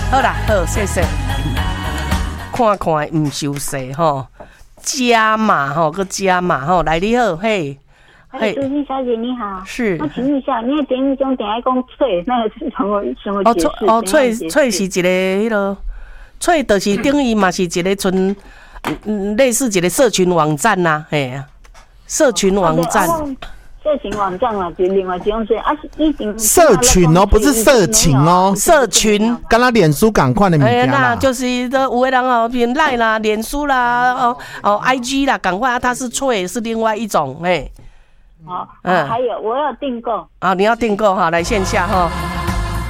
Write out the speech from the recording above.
好啦，好，谢谢。看看唔收势吼，加码吼，个加码吼，来你好，嘿。 朱莉小姐你好， 是。 我请问一下，你的节目中点爱讲脆，那个是什么解释？ 脆是一个迄落，脆就是等于嘛是一个纯，类似一个社群网站呐，嘿啊，社群网站。 社群网站嘛，就另外一种是社群哦，不是色情哦， 社群， 跟他脸书赶快的物件啦， 那就是有的人哦，偏赖啦、脸书啦、IG 啦，赶快它是脆是另外一种， 还有我要订购啊，你要订购哈，来线下哈。